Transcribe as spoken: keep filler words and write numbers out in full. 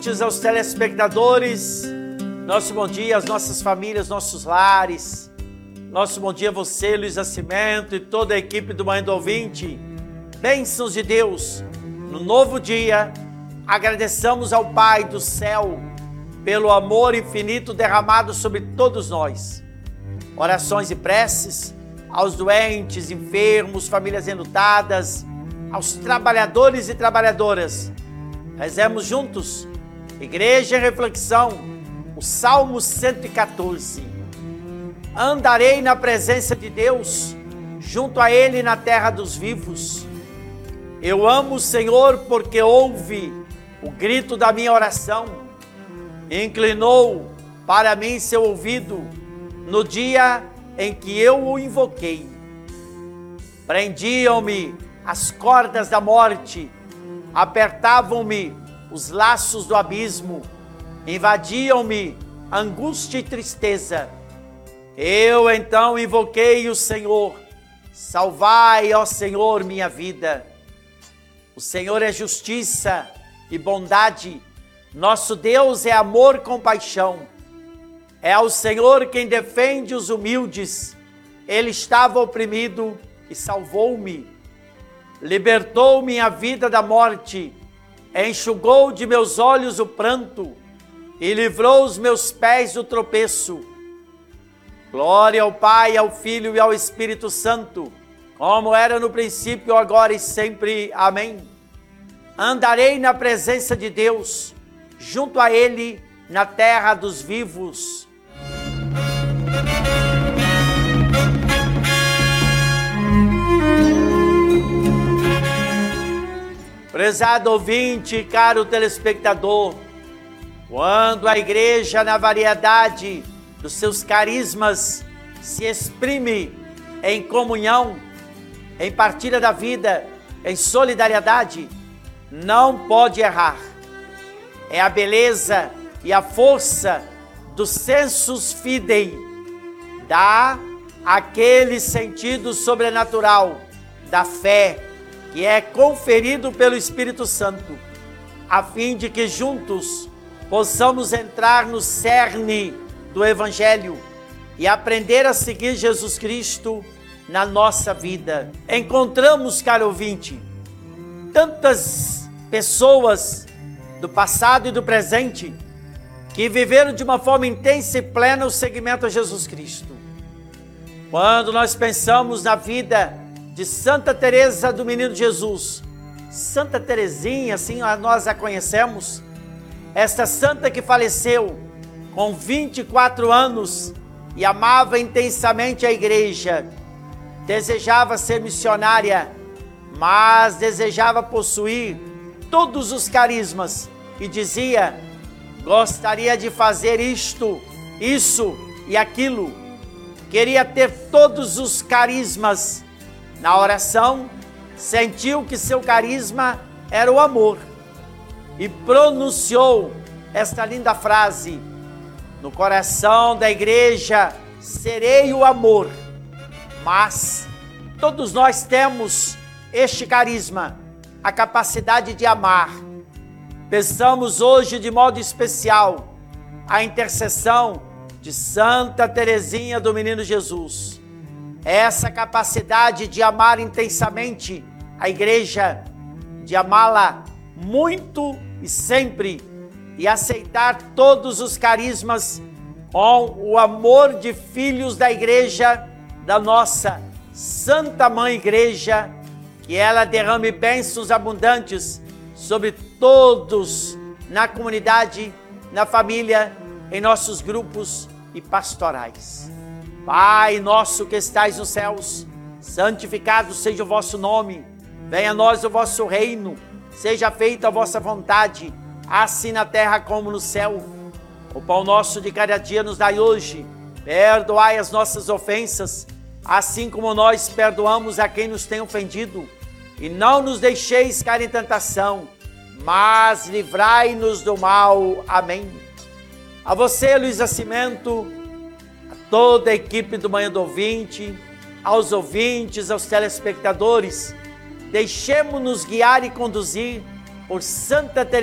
ouvintes, aos telespectadores, nosso bom dia às nossas famílias, nossos lares. Nosso bom dia a você, Luiz Nascimento, e toda a equipe do Manhã do Ouvinte. Bênçãos de Deus no novo dia. Agradecemos ao Pai do céu pelo amor infinito derramado sobre todos nós. Orações e preces aos doentes, enfermos, famílias enlutadas, aos trabalhadores e trabalhadoras. Rezemos juntos, Igreja em Reflexão, o Salmo cento e quatorze. Andarei na presença de Deus, junto a Ele na terra dos vivos. Eu amo o Senhor porque ouve o grito da minha oração. Inclinou para mim seu ouvido no dia em que eu o invoquei. Prendiam-me as cordas da morte, apertavam-me os laços do abismo, invadiam-me angústia e tristeza. Eu então invoquei o Senhor. Salvai, ó Senhor, minha vida. O Senhor é justiça e bondade. Nosso Deus é amor e compaixão. É ao Senhor quem defende os humildes. Ele estava oprimido e salvou-me. Libertou minha vida da morte. Enxugou de meus olhos o pranto e livrou os meus pés do tropeço. Glória ao Pai, ao Filho e ao Espírito Santo, como era no princípio, agora e sempre. Amém. Andarei na presença de Deus, junto a Ele, na terra dos vivos. Prezado ouvinte, caro telespectador, quando a igreja, na variedade dos seus carismas, se exprime em comunhão, em partilha da vida, em solidariedade, não pode errar. É a beleza e a força do sensus fidei, dá aquele sentido sobrenatural da fé que é conferido pelo Espírito Santo, a fim de que juntos possamos entrar no cerne do Evangelho e aprender a seguir Jesus Cristo na nossa vida. Encontramos, caro ouvinte, tantas pessoas do passado e do presente que viveram de uma forma intensa e plena o seguimento a Jesus Cristo. Quando nós pensamos na vida de Santa Teresa do Menino Jesus, Santa Teresinha, assim nós a conhecemos, esta santa que faleceu com vinte e quatro anos e amava intensamente a igreja, desejava ser missionária, mas desejava possuir todos os carismas e dizia: gostaria de fazer isto, isso e aquilo, queria ter todos os carismas. Na oração, sentiu que seu carisma era o amor e pronunciou esta linda frase: no coração da igreja serei o amor. Mas todos nós temos este carisma, a capacidade de amar. Pensamos hoje de modo especial a intercessão de Santa Teresinha do Menino Jesus. Essa capacidade de amar intensamente a igreja, de amá-la muito e sempre, e aceitar todos os carismas com o amor de filhos da igreja, da nossa Santa Mãe Igreja, que ela derrame bênçãos abundantes sobre todos na comunidade, na família, em nossos grupos e pastorais. Pai nosso que estais nos céus, santificado seja o vosso nome, venha a nós o vosso reino, seja feita a vossa vontade, assim na terra como no céu. O pão nosso de cada dia nos dai hoje, perdoai as nossas ofensas, assim como nós perdoamos a quem nos tem ofendido, e não nos deixeis cair em tentação, mas livrai-nos do mal. Amém. A você, Luiz Nascimento, toda a equipe do Manhã do Ouvinte, aos ouvintes, aos telespectadores, deixemos-nos guiar e conduzir por Santa Teresa